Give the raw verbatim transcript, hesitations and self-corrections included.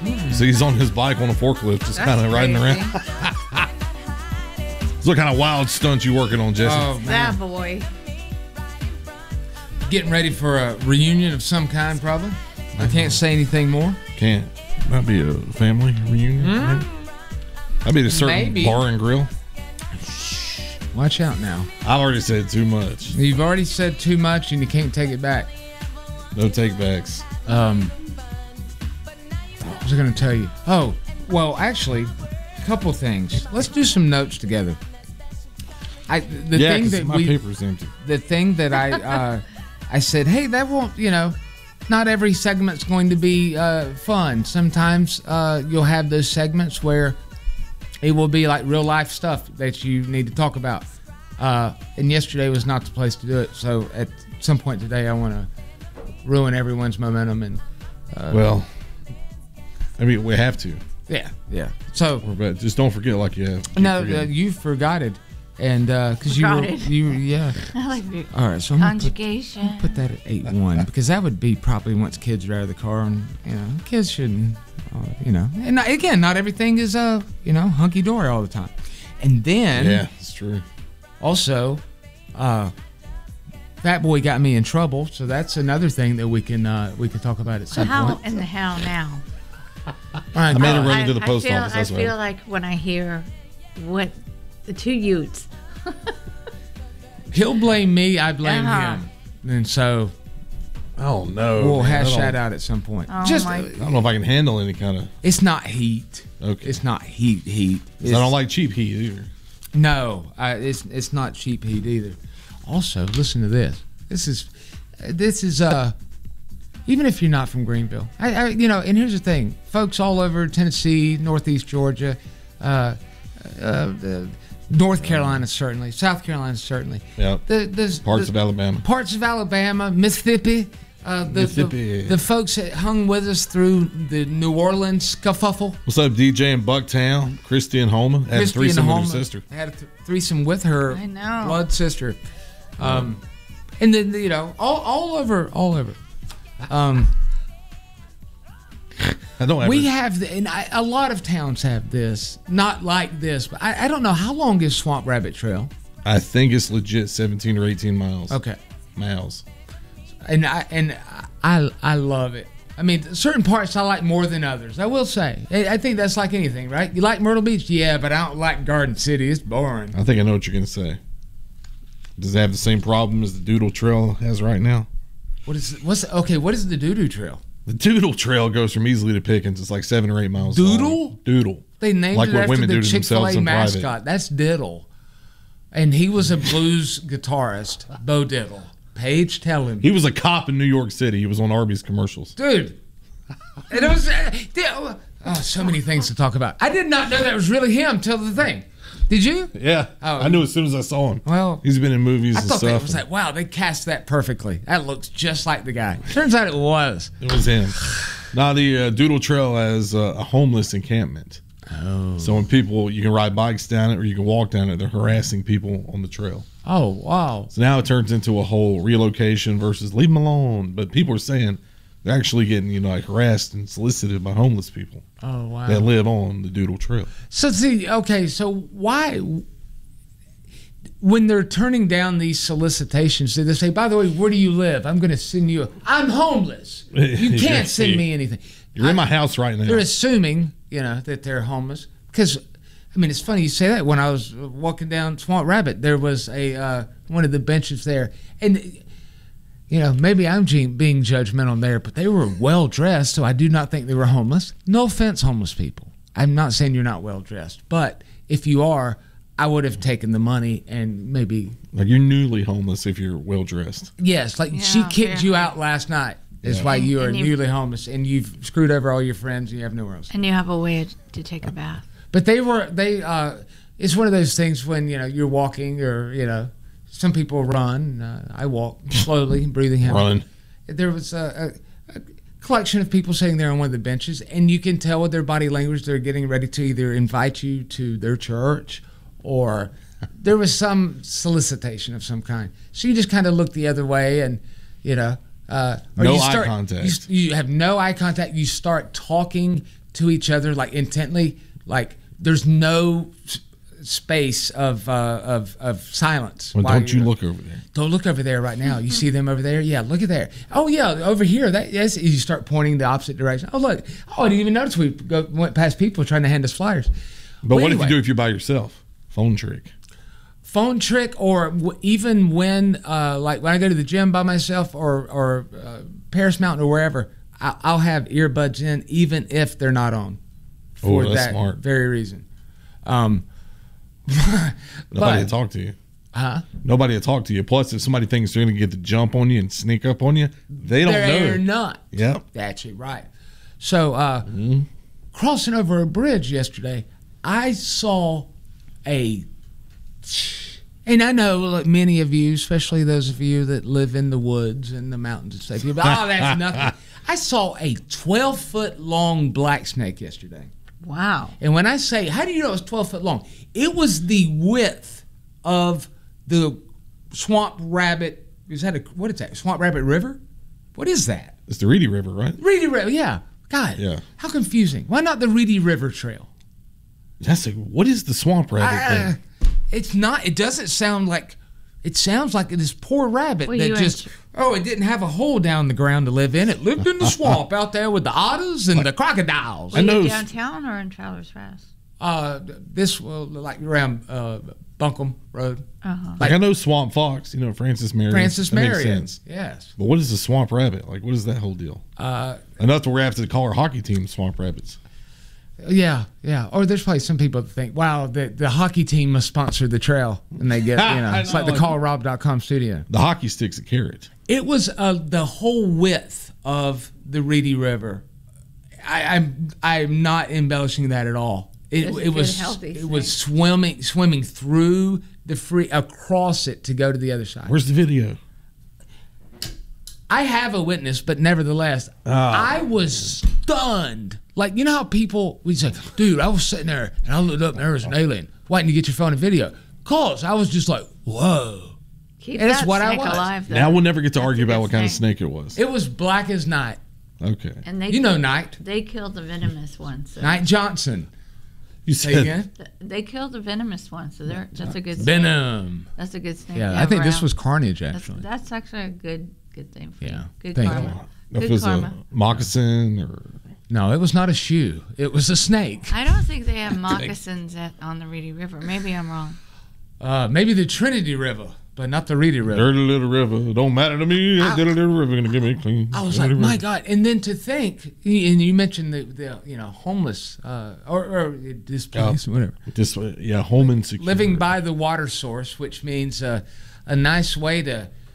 So he's on his bike on a forklift, just kind of riding around. So what kind of wild stunts you working on, Jesse? Oh, man. That boy. Getting ready for a reunion of some kind, probably. I can't say anything more. Can't. Might be a family reunion. Mm. Might be a certain Maybe. bar and grill. Watch out now. I've already said too much. You've already said too much and you can't take it back. No take backs. Um, what was I going to tell you? Oh, well, actually, a couple things. Let's do some notes together. I the yeah, thing 'cause that my we paper's empty. the thing that I uh, I said, hey, that won't, you know, not every segment's going to be uh, fun. Sometimes uh, you'll have those segments where it will be like real life stuff that you need to talk about. Uh, and yesterday was not the place to do it. So at some point today, I want to ruin everyone's momentum and. Uh, Well, I mean, we have to. Yeah, yeah. So But just don't forget, like you. keep no, uh, forgetting. you forgot it, and because you were Forgot it. you yeah. I like the All right, so I'm gonna put, conjugation. put that at eight one because that would be probably once kids are out of the car, and you know kids shouldn't, uh, you know. And not, again, not everything is uh you know hunky dory all the time, and then Yeah, it's true. also, uh, Fat Boy got me in trouble, so that's another thing that we can uh, we can talk about at some How point. in the hell now? All right, I made go. him run I, into the I post feel, office. I That's feel right. like when I hear what the two Utes. He'll blame me, I blame Uh-huh. him, and so Oh no. we'll man, hash I don't- that out at some point. Oh, Just my- I don't know if I can handle any kind of. it's not heat. Okay. It's not heat. Heat. 'Cause I don't like cheap heat either. No, I, it's it's not cheap heat either. Also, listen to this. This is this is uh even if you're not from Greenville, I, I you know. And here's the thing, folks all over Tennessee, Northeast Georgia, uh, uh, the North Carolina certainly, South Carolina certainly. Yeah. The, the, Parts the, of Alabama. Parts of Alabama, Mississippi. Uh, the, Mississippi. The, the folks that hung with us through the New Orleans scuffle. What's up, D J in Bucktown? Christy and Homa had a Christy and threesome with Homa her sister. had a th- threesome with her I know. blood sister. Um, and then, you know, all, all over, all over. Um, I don't ever. we have, the, and I, a lot of towns have this, not like this, but I, I don't know, how long is Swamp Rabbit Trail? I think it's legit seventeen or eighteen miles. Okay. Miles. And I, and I, I love it. I mean, certain parts I like more than others. I will say. I I think that's like anything, right? You like Myrtle Beach? Yeah, but I don't like Garden City. It's boring. I think I know what you're going to say. Does it have the same problem as the Doodle Trail has right now? What is, what's, okay, what is the Doo-Doo Trail? The Doodle Trail goes from Easley to Pickens. It's like seven or eight miles Doodle? long. Doodle. They named Like it what after women the do to Chick-fil-A themselves in private. mascot. That's Diddle. And he was a blues guitarist, Bo Diddle. Paige, tell him. He was a cop in New York City. He was on Arby's commercials. Dude. And it was, uh, yeah, oh, so many things to talk about. I did not know that was really him till the thing. Did you? Yeah. Oh. I knew as soon as I saw him. Well, He's been in movies I and thought that stuff. was like, wow, they cast that perfectly. That looks just like the guy. Turns out it was. It was him. Now, the uh, Doodle Trail has uh, a homeless encampment. Oh. So when people, you can ride bikes down it or you can walk down it, they're harassing people on the trail. Oh, wow. So now it turns into a whole relocation versus leave them alone. But people are saying they're actually getting, you know, like harassed and solicited by homeless people Oh, wow. that live on the Doodle Trail. So see, okay, so why, when they're turning down these solicitations, do they say, by the way, where do you live? I'm going to send you, a, I'm homeless. You can't send me anything. You're in my house right now. They're assuming, you know, that they're homeless. Because, I mean, it's funny you say that. When I was walking down Swamp Rabbit, there was a uh, one of the benches there. And, you know, maybe I'm ge- being judgmental there, but they were well-dressed, so I do not think they were homeless. No offense, homeless people. I'm not saying you're not well-dressed. But if you are, I would have taken the money and maybe... Like you're newly homeless if you're well-dressed. Yes, like Yeah, she kicked yeah. you out last night. That's why you are And you- newly homeless, and you've screwed over all your friends, and you have nowhere else. And you have a way to take a bath. But they were they. Uh, it's one of those things when you know you're walking, or you know, some people run. Uh, I walk slowly, breathing heavily. Run. There was a, a, a collection of people sitting there on one of the benches, and you can tell with their body language they're getting ready to either invite you to their church, or there was some solicitation of some kind. So you just kind of look the other way, and you know. Uh, or No you eye start, contact. You, you have no eye contact. You start talking to each other like intently. Like there's no s- space of uh, of of silence. Well, while don't you you're- look over there. Don't look over there right now. You see them over there? Yeah, look at there. Oh yeah, over here. That yes. You start pointing the opposite direction. Oh look. Oh, I didn't even notice we go, went past people trying to hand us flyers. But Well, what if anyway. you do if you're by yourself? Phone trick. Phone trick, or w- even when uh, like when I go to the gym by myself, or or uh, Paris Mountain or wherever, I- I'll have earbuds in even if they're not on. For Oh, that's that smart. very reason. Um, Nobody will but, talk to you. huh? Nobody will talk to you. Plus, if somebody thinks they're going to get the jump on you and sneak up on you, they don't They're know. not. Yep. That's it, right. So, uh, Mm-hmm. crossing over a bridge yesterday, I saw a, and I know like many of you, especially those of you that live in the woods and the mountains and stuff, you're like, oh, that's nothing. I saw a twelve foot long black snake yesterday. Wow. And when I say, how do you know it was twelve foot long? It was the width of the Swamp Rabbit. Is that a, what is that? Swamp Rabbit River? What is that? It's the Reedy River, right? Reedy River, yeah. God, Yeah. how confusing. Why not the Reedy River Trail? That's a, what is the swamp rabbit Uh, thing? it's not, it doesn't sound like, it sounds like this poor rabbit Well, that you just, answer- oh, it didn't have a hole down the ground to live in. It lived in the swamp out there with the otters and the crocodiles. Were I you know- downtown or in Travelers Rest? Uh, this, well, like around uh, Buncombe Road. Uh-huh. Like I know Swamp Fox, you know Francis Marion. Francis That makes Marion. sense. Yes. But what is the swamp rabbit? Like, what is that whole deal? Uh, Enough to where we have to call our hockey team Swamp Rabbits. yeah, yeah. Or there's probably some people that think, wow, the, the hockey team must sponsor the trail. And they get, you know, I it's like know. the call rob dot com studio. The hockey stick's a carrot. It was uh, the whole width of the Reedy River. I, I'm I'm not embellishing that at all. It, That's a it good, was healthy it snake. was swimming swimming through the free across it to go to the other side. Where's the video? I have a witness, but nevertheless, I was stunned. Like, you know how people, we say, dude, I was sitting there and I looked up and there was an alien. Why didn't you get your phone and video? Cause I was just like, whoa. Keep And that's that what I snake was. alive, though. Now we'll never get to That's argue a good about what kind of snake. snake it was. It was black as night. Okay. And they You know killed- Night. They killed the venomous one. So Night Johnson. You Say said again? Th- they killed the venomous one. So they're, that's a good snake. Venom. That's a good snake. Yeah, to I have think this around. was Carnage, That's, actually. that's actually a good good thing for Yeah. you. Good Thank karma. you. if Good it was karma. a moccasin or No, it was not a shoe. It was a snake. I don't think they have moccasins at, on the Reedy River. Maybe I'm wrong. Uh, maybe the Trinity River, but not the Reedy River. dirty little river. It don't matter to me. That dirty little river gonna give me clean. I was dirty like, my river. God. And then to think, and you mentioned the, the you know, homeless, uh, or, or displaced, whatever. This way, yeah, home insecure. Living by the water source, which means uh, a nice way to